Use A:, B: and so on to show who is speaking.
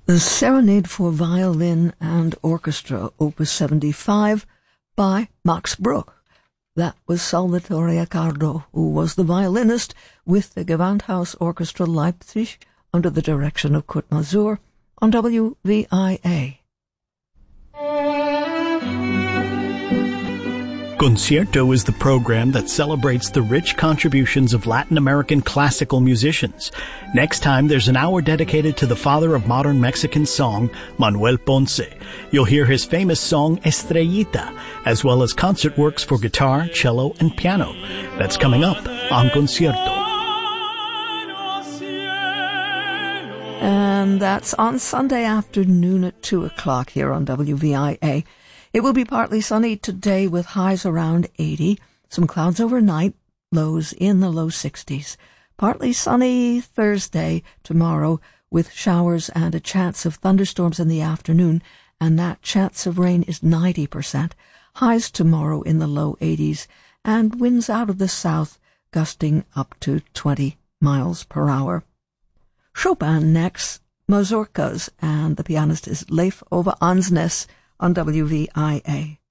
A: The Serenade for Violin and Orchestra, Opus 75, by Max Bruch. That was Salvatore Accardo, who was the violinist with the Gewandhaus Orchestra Leipzig under the direction of Kurt Masur on WVIA.
B: Concierto is the program that celebrates the rich contributions of Latin American classical musicians. Next time, there's an hour dedicated to the father of modern Mexican song, Manuel Ponce. You'll hear his famous song, Estrellita, as well as concert works for guitar, cello, and piano. That's coming up on Concierto.
A: And that's on Sunday afternoon at 2 o'clock here on WVIA. It will be partly sunny today with highs around 80, some clouds overnight, lows in the low 60s. Partly sunny Thursday, tomorrow, with showers and a chance of thunderstorms in the afternoon, and that chance of rain is 90%. Highs tomorrow in the low 80s, and winds out of the south gusting up to 20 miles per hour. Chopin next, Mazurkas, and the pianist is Leif Ove Ansnes on WVIA.